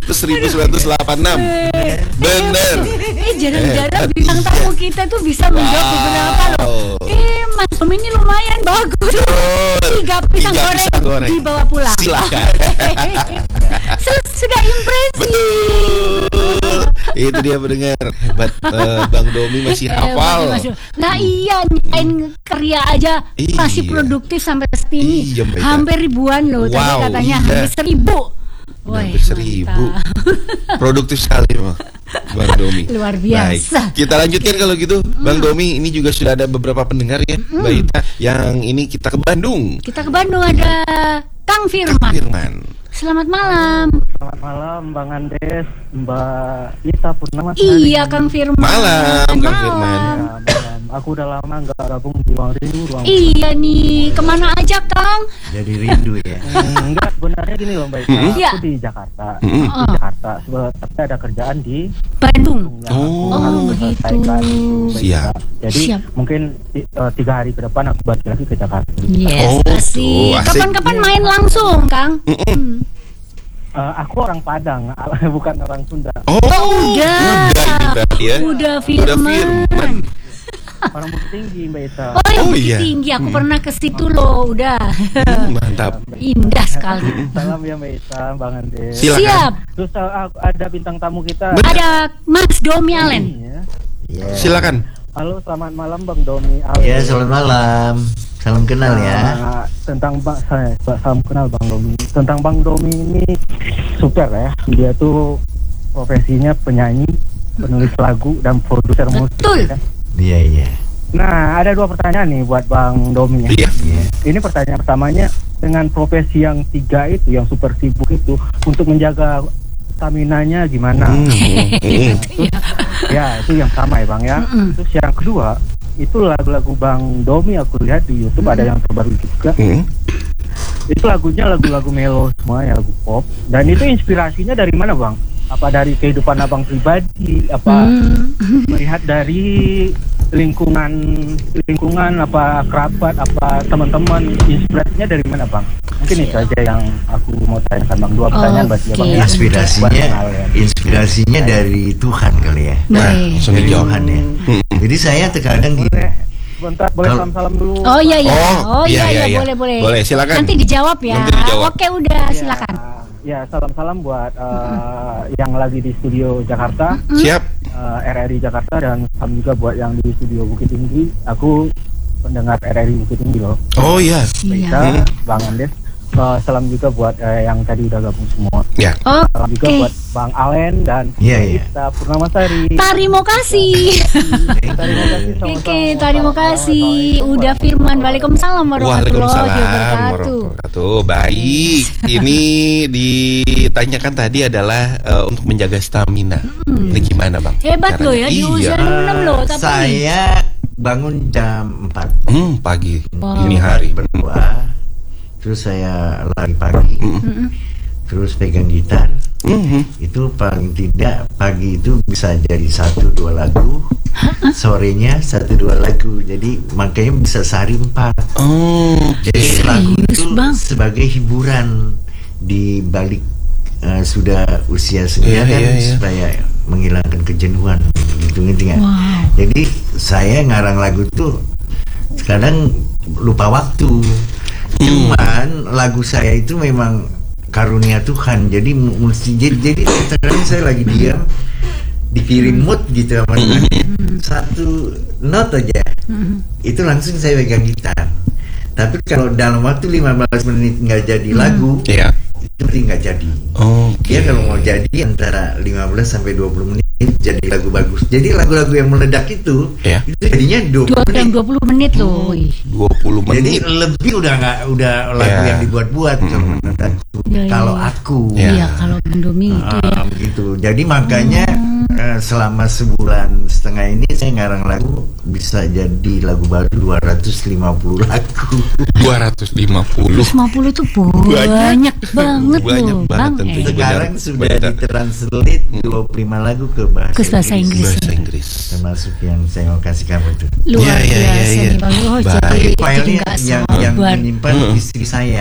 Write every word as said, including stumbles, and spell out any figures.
seribu sembilan ratus delapan puluh enam. Bener. Eh jarang-jarang bintang tamu kita tuh bisa menjawab Wow. beberapa loh. Eh Mas Tom ini lumayan bagus. Tiga pisang Tiga goreng, pisang goreng. dibawa pulang. Silakan. Sus- Sudah impresi. Betul. Itu dia pendengar. Hebat, eh, Bang Domi masih hafal. Eh, Nah iya, nyain kerja aja Iya. masih produktif sampai saat ini. Iya, Mbak Ita. Hampir ribuan loh, tadi Wow, katanya iya. hampir seribu. Hampir Woi, seribu. mantap. Produktif sekali Bang Bang Domi. Luar biasa. Baik, kita lanjutkan kalau gitu Bang Domi. Ini juga sudah ada beberapa pendengar ya Mbak Ita. Yang ini kita ke Bandung. Kita ke Bandung ada Kang Firman. Firman. Selamat malam. Selamat malam Bang Andes, Mbak Ita Purnama. Iya Kang Firman. Malam, Kang Firman. Ya, malam. Aku udah lama nggak gabung di Ruang Rindu. Ruang Iya nih, kemana aja Kang? Jadi rindu ya. Hmm, enggak, sebenarnya gini loh Mbak Ita. Mm-hmm. Iya. Aku di Jakarta. Mm-hmm. Di Jakarta. Sebab tapi ada kerjaan di Bandung. yang Oh. aku harus Oh, selesaikan, begitu. Mbak Siap. Ita. Jadi Siap. mungkin ti- eh, tiga hari ke depan aku balik lagi ke Jakarta. Yes, Oh, asik. tuh, asik. Kapan-kapan main langsung Kang? Hmm. Eh, aku orang Padang, bukan orang Sunda. Oh, udah. Udah ini berarti ya. Udah Udah Firman. Firman. Orang Bukit Tinggi Mbak Ita. Oh, yang Oh, Bukit iya. Tinggi. Aku pernah ke situ loh. Udah. Hmm, mantap. Indah sekali. Salam ya Mbak Ita, Bang Andes. Silakan. Siap. Terus eh, aku- ada bintang tamu kita. Betul. Ada Mas Domi Allen. Ya. Iya. Silakan. Halo, selamat malam Bang Domi. Allen. Ya, selamat malam. Salam kenal ya. Nah, tentang Bang saya salam kenal Bang Domi. Tentang Bang Domi ini super ya. Dia tuh profesinya penyanyi, penulis lagu dan produser musik. Betul. ya. Iya, iya. Nah, ada dua pertanyaan nih buat Bang Domi ya. Iya. Iya. Ini pertanyaan pertamanya, dengan profesi yang tiga itu, yang super sibuk itu, untuk menjaga stamina-nya gimana? Hmm, hmm, hmm. Ya, itu yang sama ya Bang ya. Mm-mm. Terus yang kedua, itu lagu-lagu Bang Domi aku lihat di YouTube ada yang terbaru juga. Hmm. Itu lagunya lagu-lagu melo semua ya, lagu pop. Dan itu inspirasinya dari mana Bang? Apa dari kehidupan Abang pribadi? Apa Hmm. melihat dari lingkungan lingkungan apa kerabat apa teman-teman, inspirasinya dari mana Bang? Mungkin itu aja yang aku mau tanyakan Bang. Dua pertanyaan buat dia Bang. Oke. ya. Inspirasinya, Buat kenal, ya. inspirasinya dari Tuhan kali ya. Nah, Baik. langsung Dari dijawab. Tuhan ya. Jadi saya terkadang gini. Boleh, bentar, boleh Kalau- salam-salam dulu. Oh iya iya. Oh, Oh iya, iya iya, iya, iya. boleh boleh. Boleh, silakan. Nanti dijawab ya. Nanti dijawab. Oke, udah Ya, silakan. Ya, salam-salam buat uh, yang lagi di studio Jakarta, Siap. uh, R R I Jakarta, dan salam juga buat yang di studio Bukit Tinggi. Aku pendengar R R I Bukit Tinggi loh. Oh iya. Kita, Iya. Bang Andes. Uh, salam juga buat uh, yang tadi udah gabung semua. Ya. Salam juga Oke. buat Bang Allen dan Iya, iya. kita Purnamasari. Terima kasih. Terima kasih sama-sama. Oke, terima kasih. Udah Firman. Waalaikumsalam warahmatullahi Waalaikumsalam wabarakatuh. warahmatullahi wabarakatuh. Baik. Ini ditanyakan tadi adalah eh, untuk menjaga stamina. Ini gimana Bang? Hebat loh ya, di Iya. usia enam puluh enam loh, tapi Saya bangun jam empat. Hmm, pagi. Wow. Ini hari. Berdoa. Terus saya lari pagi. Mm-mm. Terus pegang gitar. Mhm. Itu paling tidak pagi itu bisa jadi satu dua lagu, sorenya satu dua lagu, jadi makanya bisa sehari empat. Oh. Jadi lagu Serius, itu Bang? sebagai hiburan di balik eh, sudah usia Iya, senja kan, iya, iya. supaya menghilangkan kejenuhan gitu, ngerti nggak? Wow. Jadi saya ngarang lagu tuh kadang lupa waktu. Cuman lagu saya itu memang karunia Tuhan, jadi mu- mesti jadi, jadi terkadang saya lagi diam dikirim mood gitu sama Tuhan, satu not aja itu langsung saya pegang gitar. Tapi kalau dalam waktu lima belas menit nggak jadi lagu, Iya. itu berarti nggak jadi. Oke. Dia kalau mau jadi antara lima belas sampai dua puluh menit jadi lagu bagus. Jadi lagu-lagu yang meledak itu, Iya. itu jadinya dua dua puluh jam menit. dua puluh menit loh. Wih. dua puluh Jadi menit. lebih udah nggak udah lagu Ya. yang dibuat-buat kalau menurut aku. Ya, ya, Kalau ya. aku, Ya. Iya, kalau Bang Domi itu ya. ah, begitu. Jadi makanya eh, selama sebulan setengah ini saya ngarang lagu bisa jadi lagu baru dua ratus lima puluh lagu. dua ratus lima puluh. lima puluh tuh banyak banget Banyak loh, banget Bang. tentunya. Eh, Sekarang Benar, sudah benar. ditranslate dua puluh lima lagu ke bahasa, Ke bahasa Inggris. Bahasa Inggris. termasuk yang saya mau kasih kamu itu. luar Iya, iya, iya, biasa iya. nih Bang. Oh, Baik. jadi, jadi Filenya nggak yang yang sabar. menyimpan Hmm. istri saya.